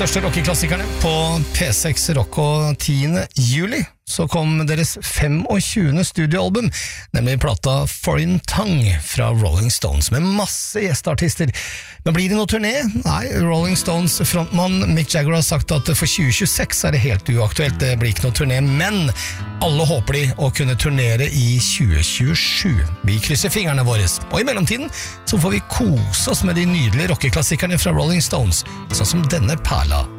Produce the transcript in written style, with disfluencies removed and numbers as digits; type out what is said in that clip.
største rockeklassikerne på P6 Rock, og 10. juli så kom deres 25. studioalbum, nemlig plata Foreign Tongue fra Rolling Stones, med masse gjesteartister. Men blir det noe turné? Nei, Rolling Stones frontmann Mick Jagger har sagt at for 2026 er det helt uaktuelt, det blir ikke noe turné, men alle håper de å kunne turnere i 2027. Vi krysser fingrene våre, og i mellomtiden så får vi kose oss med de nydelige rockeklassikerne fra Rolling Stones, sånn som denne perla.